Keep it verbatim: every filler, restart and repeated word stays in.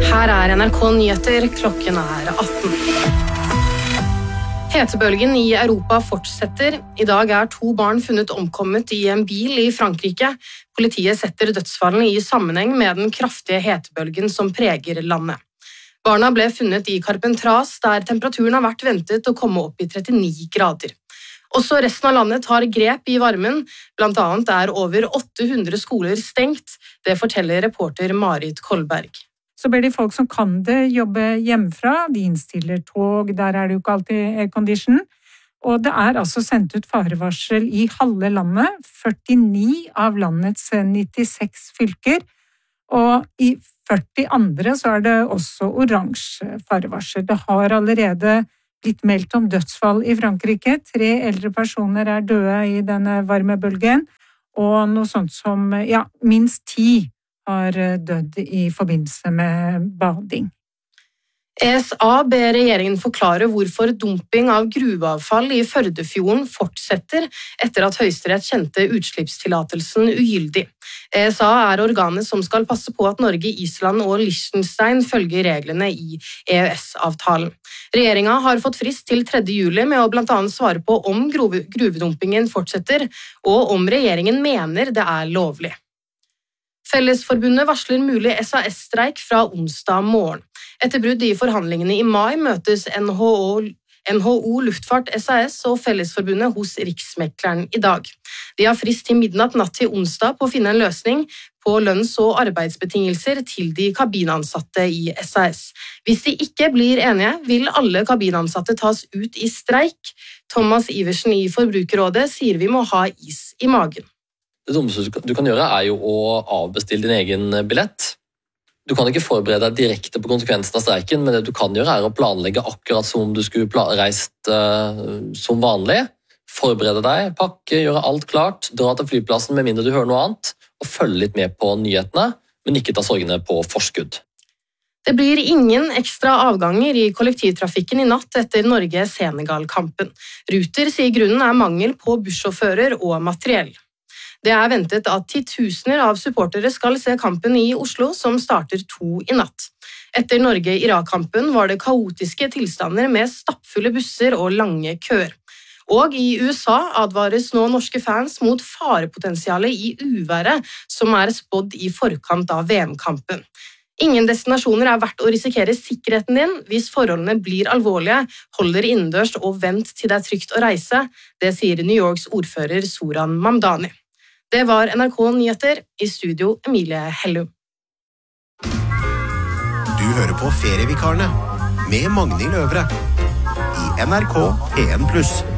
Her er N R K Nyheter, klokken er atten. Hetebølgen i Europa fortsetter. I dag er to barn funnet omkommet i en bil i Frankrike. Politiet setter dødsfallene i sammenheng med den kraftige hetebølgen som preger landet. Barna ble funnet i Carpentras, der temperaturen har vært ventet å komme opp i trettini grader. Også resten av landet tar grep i varmen. Blant annet er over åtte hundre skoler stengt. Det forteller reporter Marit Kolberg. Så ber de folk som kan det jobbe hjemmefra. De innstiller tog, der er det jo ikke alltid aircondition. Og det er altså sendt ut farevarsel i halve landet. førtini av landets nittiseks fylker. Og i førti andre så er det også oransje farevarsel. Det har allerede blitt meldt om dødsfall i Frankrike. Tre eldre personer er døde i denne varmebølgen. Og noe sånt som, ja, minst ti har dødd i forbindelse med bading. E S A ber regjeringen forklare hvorfor dumping av gruveavfall i Førdefjorden fortsetter etter at Høyesterett kjente utslippstillatelsen ugyldig. E S A er organet som skal passe på at Norge, Island og Liechtenstein følger reglene i E Ø S-avtalen. Regjeringen har fått frist til tredje juli med å blant annet svare på om gruve- gruvedumpingen fortsetter, og om regjeringen mener det er lovlig. Fellesforbundet varsler mulig S A S-streik fra onsdag morgen. Etter brudd i forhandlingene i mai møtes N H O, N H O Luftfart S A S og Fellesforbundet hos Riksmekleren i dag. De har frist til midnatt natt til onsdag på å finne en løsning på lønns- og arbeidsbetingelser til de kabinansatte i S A S. Hvis de ikke blir enige, vil alle kabinansatte tas ut i streik. Thomas Iversen i Forbrukerrådet sier vi må ha is i magen. Det dummeste du kan gjøre er jo å avbestille din egen billett. Du kan ikke forberede deg direkte på konsekvensen av streiken, men det du kan gjøre er å planlegge akkurat som om du skulle reist uh, som vanlig. Forberede deg, pakke, gjøre alt klart, dra til flyplassen med mindre du hører noe annet, og følge litt med på nyhetene, men ikke ta sorgene på forskudd. Det blir ingen ekstra avganger i kollektivtrafikken i natt etter Norge-Senegal-kampen. Ruter sier grunnen er mangel på bussjåfører og materiell. Det er ventet at titusener av supportere skal se kampen i Oslo, som starter to i natt. Etter Norge-Irak-kampen var det kaotiske tilstander med stappfulle busser og lange køer. Og i U S A advares nå norske fans mot farepotensialet i uværet som er spådd i forkant av V M-kampen. Ingen destinasjoner er verdt å risikere sikkerheten din. Hvis forholdene blir alvorlige, hold dere innendørs og vent til det er trygt å reise. Det sier New Yorks ordfører Soran Mamdani. Det var N R K Nyheter, i studio Emilie Hellum. Du hører på Ferievikarene med Magnhild Øvre i N R K P en pluss.